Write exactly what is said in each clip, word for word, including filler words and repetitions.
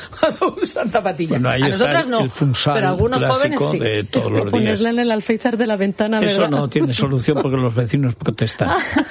cuando usan zapatillas. Bueno, a nosotras no, pero algunos jóvenes sí. De todos los ponerla días. en el alféizar de la ventana, ¿verdad? Eso no tiene solución porque los vecinos protestan.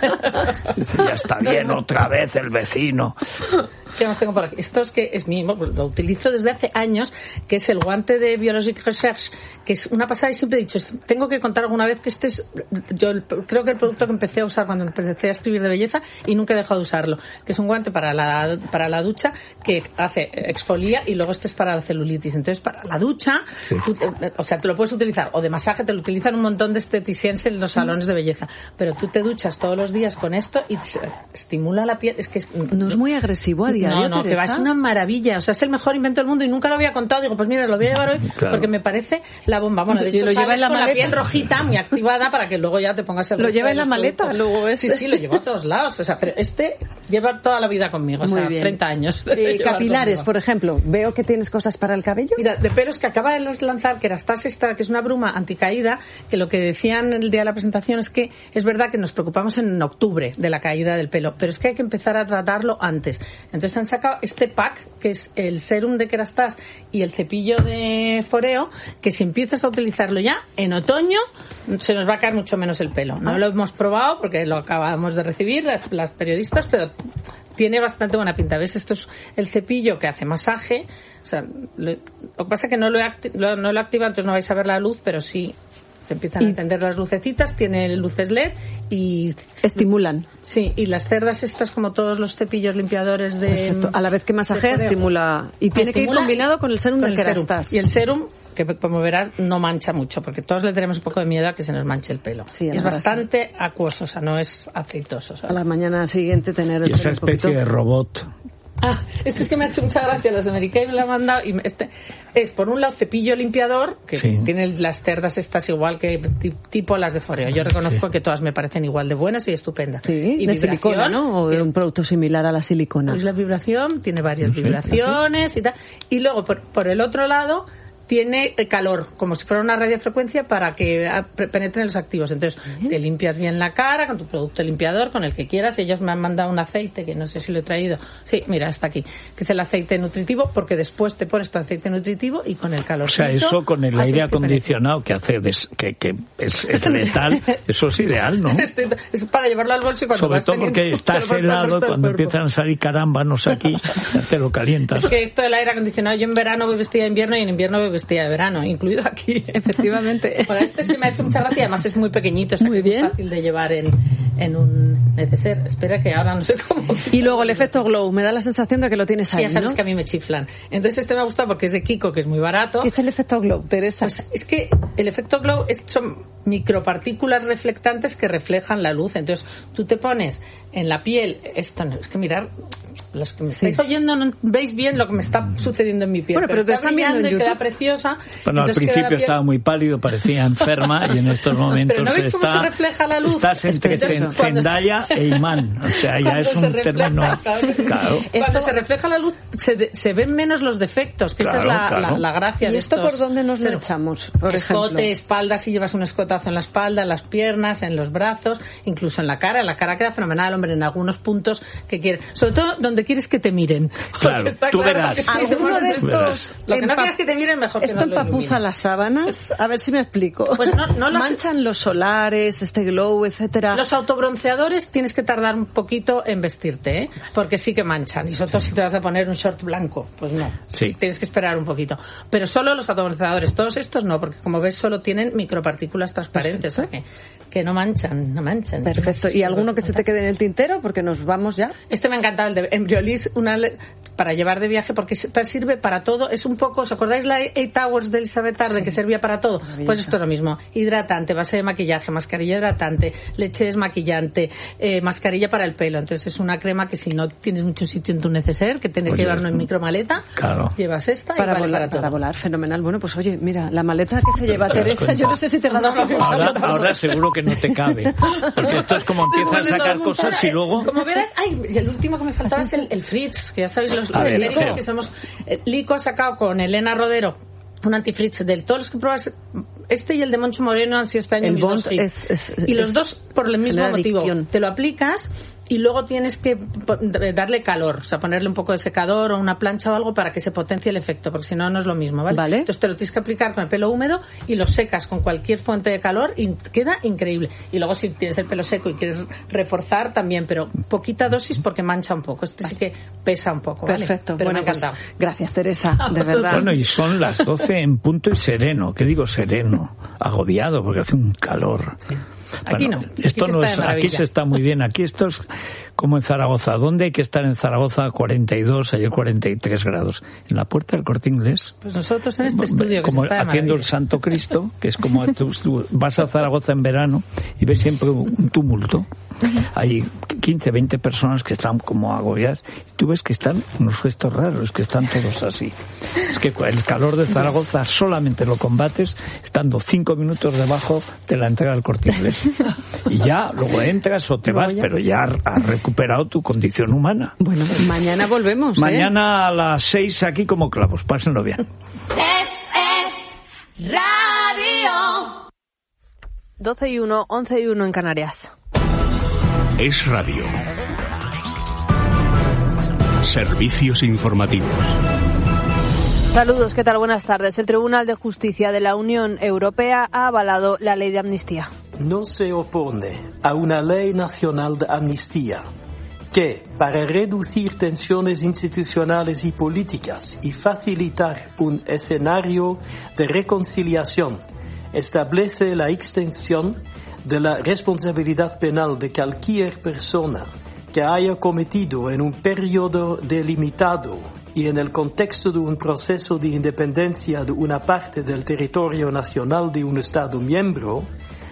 Sí, sí, ya está bien, otra vez el vecino. ¿Qué más tengo por aquí? Esto es que es mío, lo utilizo desde hace años, que es el guante de Biologique Recherche, que es una pasada y siempre he dicho, tengo que contar alguna vez que este es, yo creo que el producto que empecé a usar cuando empecé a escribir de belleza y nunca he dejado de usarlo, que es un guante para la, para la ducha que hace exfolia y luego este es para la celulitis. Entonces, para la ducha, sí. tú, o sea, te lo puedes utilizar, o de masaje, te lo utilizan un montón de esteticienses en los salones de belleza, pero tú te duchas todos los días con esto y estimula la piel. Es que es, no es muy agresivo a diario, no, no, Teresa. Que va, es una maravilla, o sea, es el mejor invento del mundo y nunca lo había contado. Digo, pues mira, lo voy a llevar hoy claro. porque me parece la bomba. Bueno, de hecho, lo lleva en la con maleta. La piel rojita, muy activada, para que luego ya te pongas el Lo lleva en la maleta, productos. luego este. Sí, sí, lo llevo a todos lados, o sea, pero este lleva toda la vida conmigo, o sea, treinta años. Eh, capilares, conmigo. Por ejemplo, veo que tienes cosas para el cabello. Mira, de pelos que acaba de lanzar Kerastase esta, que es una bruma anticaída, que lo que decían el día de la presentación es que es verdad que nos preocupamos en octubre de la caída del pelo, pero es que hay que empezar a tratarlo antes. Entonces han sacado este pack, que es el serum de Kerastase y el cepillo de Foreo, que si empiezas a utilizarlo ya, en otoño se nos va a caer mucho menos el pelo. No lo hemos probado porque lo acabamos de recibir las, las periodistas, pero tiene bastante buena pinta. ¿Ves? Esto es el cepillo que hace masaje. O sea, lo, lo que pasa es que no lo, he acti- lo, no lo activa, entonces no vais a ver la luz, pero sí se empiezan a encender las lucecitas, tiene luces L E D y estimulan. Sí, y las cerdas estas, como todos los cepillos limpiadores de... Perfecto. A la vez que masajea, estimula. Y tiene estimula, que ir combinado con el serum con de Kerastase. Y el serum, que como verás, no mancha mucho, porque todos le tenemos un poco de miedo a que se nos manche el pelo. Sí, es bastante sí. acuoso, o sea, no es aceitoso. ¿sabes? A la mañana siguiente tener el y esa especie poquito... de robot. Ah, este es que me ha hecho mucha gracia, los de Mary Kay me lo han mandado y este es por un lado cepillo limpiador que sí. tiene las cerdas estas igual que tipo las de Foreo. Yo reconozco sí. que todas me parecen igual de buenas y estupendas. Sí, y de silicona, ¿no? O de un producto similar a la silicona. Pues la vibración tiene varias sí, vibraciones sí. y tal. Y luego por, por el otro lado tiene calor, como si fuera una radiofrecuencia para que penetren los activos. Entonces, uh-huh. te limpias bien la cara con tu producto limpiador, con el que quieras. Ellos me han mandado un aceite, que no sé si lo he traído. Sí, mira, está aquí. Que es el aceite nutritivo, porque después te pones tu aceite nutritivo y con el calor. O sea, eso con el aire acondicionado que hace des, que, que es, es letal, eso es ideal, ¿no? Este, es para llevarlo al bolso y cuando Sobre vas todo porque estás helado, cuando empiezan a salir carámbanos aquí, te lo calientas. Es que esto del aire acondicionado, yo en verano voy vestida de invierno y en invierno voy vestida de verano, incluido aquí, efectivamente. Bueno, este sí me ha hecho mucha gracia, además es muy pequeñito, o sea, muy que es muy fácil de llevar en, en un neceser. Espera que ahora no sé cómo. Y luego el efecto glow, me da la sensación de que lo tienes sí, ahí, ya sabes, ¿no? Que a mí me chiflan. Entonces este me ha gustado porque es de Kiko, que es muy barato. ¿Qué es el efecto glow, Teresa? Pues es que el efecto glow es, son micropartículas reflectantes que reflejan la luz. Entonces tú te pones en la piel, esto no, es que mirar, los que me sí. estáis oyendo no veis bien lo que me está sucediendo en mi piel. Bueno, pero, pero te están viendo en y YouTube. Queda preciosa. Bueno, al principio piel... estaba muy pálido, parecía enferma y en estos momentos pero ¿no ves cómo está, se refleja la luz? Estás entre Entonces, Zendaya se... e imán, o sea, ya es un refleja, término. Claro. Claro. Cuando esto... se refleja la luz se, de, se ven menos los defectos, que claro, esa es la, claro. la, la gracia ¿Y de esto estos. por dónde nos lo echamos? Por escote, ejemplo, espalda, si llevas un escotazo en la espalda, en las piernas, en los brazos, incluso en la cara. La cara queda fenomenal, hombre, en algunos puntos que quieres, sobre todo donde quieres que te miren. Claro, tú claro verás. Si alguno de estos, lo que no quieres que te miren, mejor que esto no lo empapuza las sábanas. A ver si me explico. Pues no, no las... manchan los solares, este glow, etcétera. Los autobronceadores tienes que tardar un poquito en vestirte, ¿eh? Porque sí que manchan. Y sobre todo si te vas a poner un short blanco, pues no. Sí. Tienes que esperar un poquito. Pero solo los autobronceadores, todos estos no, porque como ves solo tienen micropartículas transparentes, o sea que, que no manchan, no manchan. Perfecto. ¿Y alguno que se te quede en el tintero? Porque nos vamos ya. Este me ha encantado, el de Embryolisse, una para llevar de viaje, porque sirve para todo. Es un poco, ¿os acordáis la Eight Hours de Elizabeth Arden, sí, que servía para todo? Pues esto es lo mismo. Hidratante, base de maquillaje, mascarilla hidratante, leche desmaquillante, eh, mascarilla para el pelo. Entonces es una crema que si no tienes mucho sitio en tu neceser, que tienes que llevarlo en micromaleta, claro, llevas esta para y vale volar, para todo. Para volar, fenomenal. Bueno, pues oye, mira, la maleta que se lleva Teresa, yo no sé si te va a dar ahora, ahora seguro que no te cabe. Porque esto es como empiezas a sacar cosas y luego... Como verás, ay, y el último que me faltaba es el, el Fritz, que ya sabéis los, los licos que somos... Eh, Lico ha sacado con Elena Rodero un antifritz del todos los que pruebas, este y el de Moncho Moreno han sido este año mis dos hits. Es, es, y los dos por el mismo motivo. Te lo aplicas y luego tienes que darle calor, o sea, ponerle un poco de secador o una plancha o algo para que se potencie el efecto, porque si no, no es lo mismo, ¿vale? ¿Vale? Entonces te lo tienes que aplicar con el pelo húmedo y lo secas con cualquier fuente de calor y queda increíble. Y luego si tienes el pelo seco y quieres reforzar también, pero poquita dosis porque mancha un poco. Este vale. sí que pesa un poco, ¿vale? Perfecto. Pero bueno, me ha encantado. Pues, gracias, Teresa, de verdad. Bueno, y son las doce en punto y sereno. ¿Qué digo sereno? Agobiado porque hace un calor. Sí. Aquí bueno, no. Aquí esto se no está es, de aquí se está muy bien. Aquí esto es como en Zaragoza. ¿Dónde hay que estar en Zaragoza? cuarenta y dos, ayer cuarenta y tres grados. En la Puerta del Corte Inglés. Pues nosotros en este estudio que como se está de haciendo maravilla. el Santo Cristo, que es como tú, tú vas a Zaragoza en verano y ves siempre un tumulto. Hay quince, veinte personas que están como agobiadas. Tú ves que están unos gestos raros, que están todos así. Es que el calor de Zaragoza solamente lo combates estando cinco minutos debajo de la entrada del Corte Inglés. Y ya, luego entras o te vas, pero ya has recuperado tu condición humana. Bueno, mañana volvemos, ¿eh? Mañana a las seis aquí como clavos. Pásenlo bien. Es, es radio. doce y uno, once y uno en Canarias. Es radio. Servicios informativos. Saludos, ¿qué tal? Buenas tardes. El Tribunal de Justicia de la Unión Europea ha avalado la ley de amnistía. No se opone a una ley nacional de amnistía que, para reducir tensiones institucionales y políticas y facilitar un escenario de reconciliación, establece la extensión de la responsabilidad penal de cualquier persona que haya cometido en un periodo delimitado y en el contexto de un proceso de independencia de una parte del territorio nacional de un Estado miembro,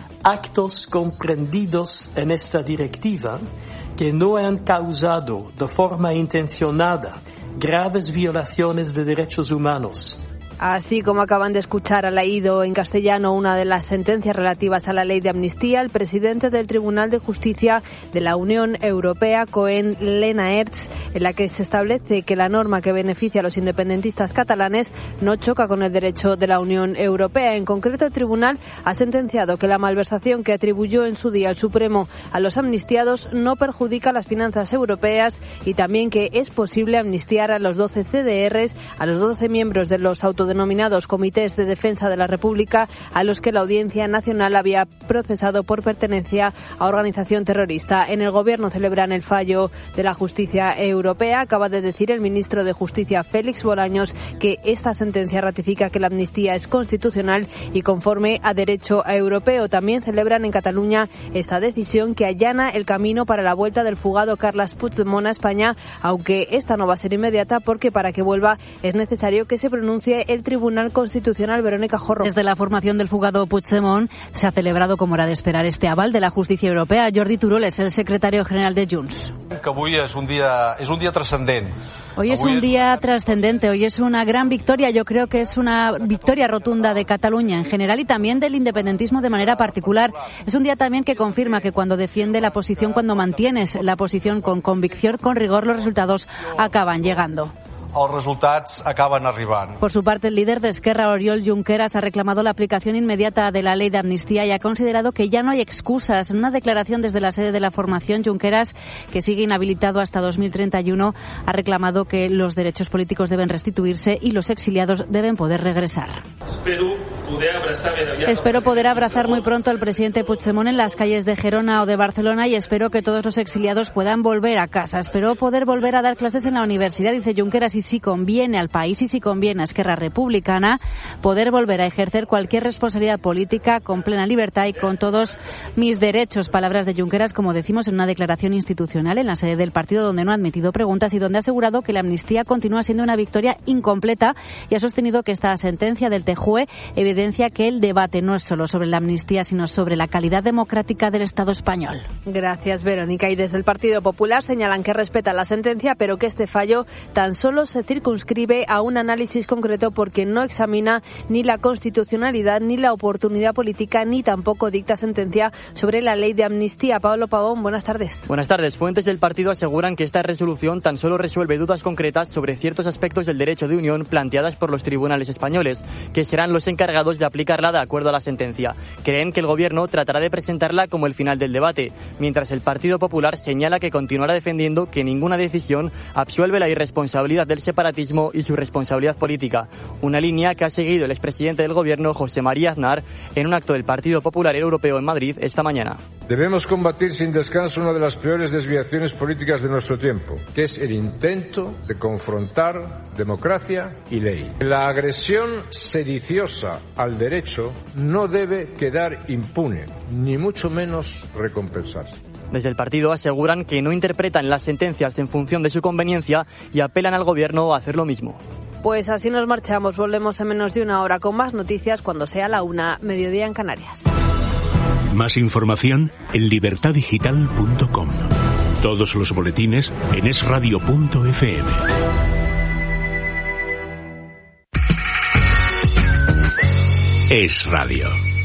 actos comprendidos en esta directiva que no han causado de forma intencionada graves violaciones de derechos humanos. Así como acaban de escuchar, ha leído en castellano una de las sentencias relativas a la ley de amnistía el presidente del Tribunal de Justicia de la Unión Europea, Koen Lenaerts, en la que se establece que la norma que beneficia a los independentistas catalanes no choca con el derecho de la Unión Europea. En concreto, el tribunal ha sentenciado que la malversación que atribuyó en su día el Supremo a los amnistiados no perjudica las finanzas europeas y también que es posible amnistiar a los doce C D Rs, a los doce miembros de los autodenominados Comités de Defensa de la República a los que la Audiencia Nacional había procesado por pertenencia a organización terrorista. En el Gobierno celebran el fallo de la justicia europea. Acaba de decir el ministro de Justicia, Félix Bolaños, que esta sentencia ratifica que la amnistía es constitucional y conforme a derecho europeo. También celebran en Cataluña esta decisión que allana el camino para la vuelta del fugado Carles Puigdemont a España, aunque esta no va a ser inmediata porque para que vuelva es necesario que se pronuncie el Tribunal Constitucional. Verónica Jorro. Desde la formación del fugado Puigdemont se ha celebrado, como era de esperar, este aval de la justicia europea. Jordi Turull es el secretario general de Junts. Que avui és un dia, és un dia trascendent. Hoy es un día trascendente, hoy es una gran victoria, yo creo que es una victoria rotunda de Cataluña en general y también del independentismo de manera particular. Es un día también que confirma que cuando defiende la posición, cuando mantienes la posición con convicción, con rigor, los resultados acaban llegando. Els resultats acaben arribant. Por su parte, el líder de Esquerra, Oriol Junqueras, ha reclamado la aplicación inmediata de la ley de amnistía y ha considerado que ya no hay excusas. En una declaración desde la sede de la formación, Junqueras, que sigue inhabilitado hasta dos mil treinta y uno, ha reclamado que los derechos políticos deben restituirse y los exiliados deben poder regresar. Espero poder abrazar, espero poder abrazar muy pronto al presidente Puigdemont en las calles de Gerona o de Barcelona y espero que todos los exiliados puedan volver a casa. Espero poder volver a dar clases en la universidad, dice Junqueras, y si conviene al país y si conviene a Esquerra Republicana poder volver a ejercer cualquier responsabilidad política con plena libertad y con todos mis derechos. Palabras de Junqueras, como decimos, en una declaración institucional en la sede del partido, donde no ha admitido preguntas y donde ha asegurado que la amnistía continúa siendo una victoria incompleta y ha sostenido que esta sentencia del T J U E evidencia que el debate no es solo sobre la amnistía, sino sobre la calidad democrática del Estado español. Gracias, Verónica. Y desde el Partido Popular señalan que respeta la sentencia, pero que este fallo tan solo se circunscribe a un análisis concreto porque no examina ni la constitucionalidad, ni la oportunidad política, ni tampoco dicta sentencia sobre la ley de amnistía. Pablo Pavón, buenas tardes. Buenas tardes. Fuentes del partido aseguran que esta resolución tan solo resuelve dudas concretas sobre ciertos aspectos del derecho de unión planteadas por los tribunales españoles, que serán serán los encargados de aplicarla de acuerdo a la sentencia. Creen que el gobierno tratará de presentarla como el final del debate, mientras el Partido Popular señala que continuará defendiendo que ninguna decisión absuelve la irresponsabilidad del separatismo y su responsabilidad política, una línea que ha seguido el expresidente del gobierno, José María Aznar, en un acto del Partido Popular Europeo en Madrid esta mañana. Debemos combatir sin descanso una de las peores desviaciones políticas de nuestro tiempo, que es el intento de confrontar democracia y ley. La agresión sediciosa al derecho no debe quedar impune, ni mucho menos recompensarse. Desde el partido aseguran que no interpretan las sentencias en función de su conveniencia y apelan al gobierno a hacer lo mismo. Pues así nos marchamos. Volvemos en menos de una hora con más noticias cuando sea la una, mediodía en Canarias. Más información en libertad digital punto com. Todos los boletines en es radio punto efe eme. Es Radio.